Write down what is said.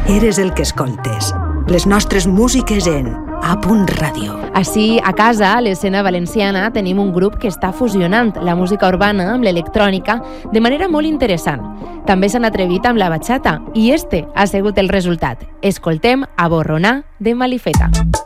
eres el que escoltes. Les nostres músiques en A Punt Ràdio. Així, a casa, a l'escena valenciana, tenim un grup que està fusionant la música urbana amb l'electrònica de manera molt interessant. També s'han atrevit amb la bachata i este ha sigut el resultat. Escoltem a Borronar de Malifeta.